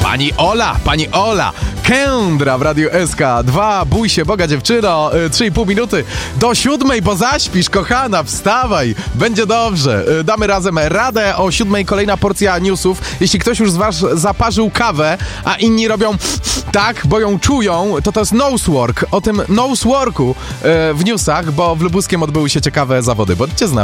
Pani Ola, Kędra w Radiu SK2, bój się Boga dziewczyno, 3,5 minuty do 7, bo zaśpisz, kochana, wstawaj, będzie dobrze, damy razem radę, o 7 kolejna porcja newsów, jeśli ktoś już z was zaparzył kawę, a inni robią tak, bo ją czują, to jest nosework, o tym noseworku w newsach, bo w Lubuskiem odbyły się ciekawe zawody, bądźcie z nami.